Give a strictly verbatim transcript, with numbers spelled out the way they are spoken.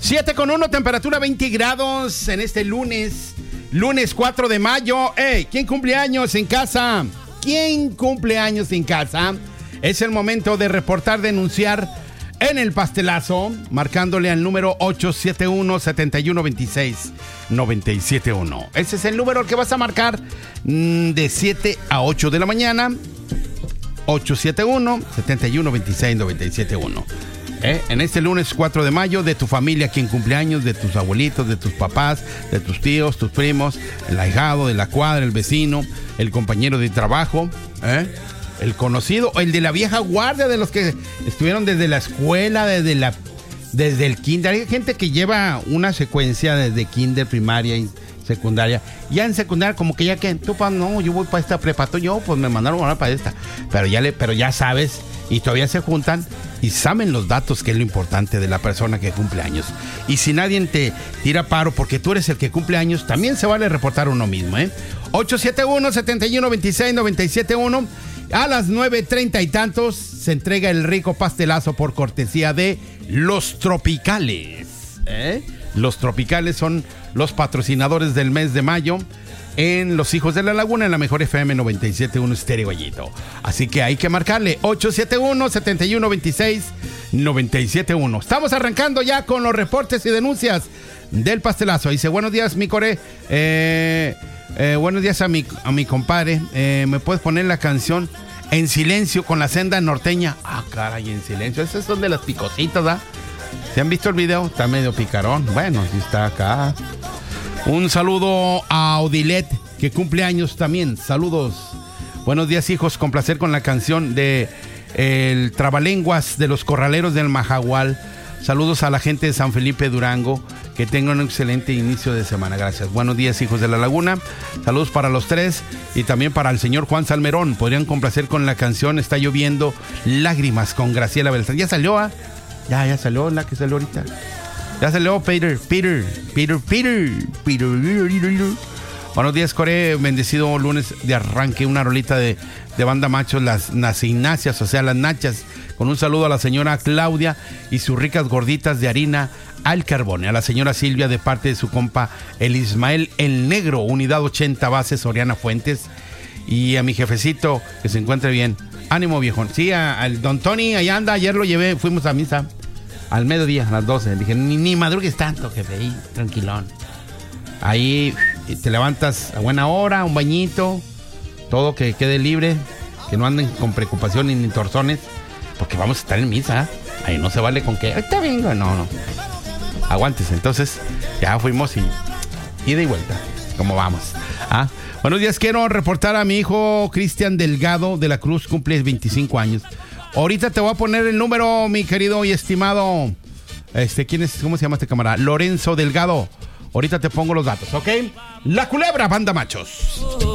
siete con uno, temperatura veinte grados en este lunes, lunes cuatro de mayo. Hey, ¿quién cumple años en casa? ¿Quién cumple años en casa? Es el momento de reportar, denunciar en el pastelazo, marcándole al número ocho siete uno, siete uno dos seis, nueve siete uno. Ese es el número al que vas a marcar mmm, de siete a ocho de la mañana. ocho siete uno, siete uno dos seis, nueve siete uno. ¿Eh? En este lunes cuatro de mayo, de tu familia, quien cumpleaños, de tus abuelitos, de tus papás, de tus tíos, tus primos, el ahijado, de la cuadra, el vecino, el compañero de trabajo, ¿eh? El conocido, el de la vieja guardia, de los que estuvieron desde la escuela, desde la desde el kinder. Hay gente que lleva una secuencia desde kinder, primaria y secundaria. Ya en secundaria, como que ya que tú, pa, no, yo voy para esta prepa, tú, yo, pues me mandaron a para esta. Pero ya, le, pero ya sabes, y todavía se juntan y saben los datos, que es lo importante de la persona que cumple años. Y si nadie te tira paro porque tú eres el que cumple años, también se vale reportar uno mismo, ¿eh? ocho siete uno, siete uno dos seis, nueve siete uno. A las nueve treinta y tantos se entrega el rico pastelazo por cortesía de Los Tropicales, ¿eh? Los Tropicales son los patrocinadores del mes de mayo en Los Hijos de la Laguna, en la mejor F M noventa y siete punto uno Estéreo Gallito. Así que hay que marcarle ocho siete uno, siete uno dos seis, nueve siete uno. Estamos arrancando ya con los reportes y denuncias del pastelazo. Dice, buenos días, mi core. Eh, eh, buenos días a mi, a mi compadre. Eh, ¿Me puedes poner la canción En Silencio con la Senda Norteña? Ah, caray, En Silencio. Esas son de las picositas, ¿verdad? ¿Se han visto el video? Está medio picarón. Bueno, sí está acá. Un saludo a Odilet, que cumple años también. Saludos. Buenos días, hijos. Con placer con la canción de El Trabalenguas de los Corraleros del Majagual. Saludos a la gente de San Felipe Durango. Que tengan un excelente inicio de semana. Gracias. Buenos días, hijos de la Laguna. Saludos para los tres y también para el señor Juan Salmerón. Podrían complacer con la canción Está lloviendo lágrimas con Graciela Beltrán. Ya salió, ¿ah? ¿eh? Ya, ya salió la que salió ahorita. Ya salió Peter, Peter, Peter, Peter, Peter, Peter. Buenos días, Core. Bendecido lunes de arranque. Una rolita de, de banda machos, las nacinacias, o sea, las nachas. Con un saludo a la señora Claudia y sus ricas gorditas de harina al carbón. A la señora Silvia de parte de su compa el Ismael el Negro, unidad ochenta base Soriana Fuentes. Y a mi jefecito, que se encuentre bien. Ánimo, viejón. Sí, al don Tony, allá anda. Ayer lo llevé, fuimos a misa al mediodía, a las doce. Dije, ni, ni madrugues tanto, jefe, ahí, tranquilón. Ahí te levantas a buena hora, un bañito, todo que quede libre, que no anden con preocupaciones ni torzones, porque vamos a estar en misa. Ahí no se vale con que, ahorita vengo, no, no. Aguántese. Entonces, ya fuimos y ida y vuelta, como vamos. Ah, buenos días, quiero reportar a mi hijo Cristian Delgado de la Cruz, cumple veinticinco años. Ahorita te voy a poner el número, mi querido y estimado, este, ¿quién es? ¿Cómo se llama este camarada? Lorenzo Delgado. Ahorita te pongo los datos, ¿ok? La Culebra, banda machos.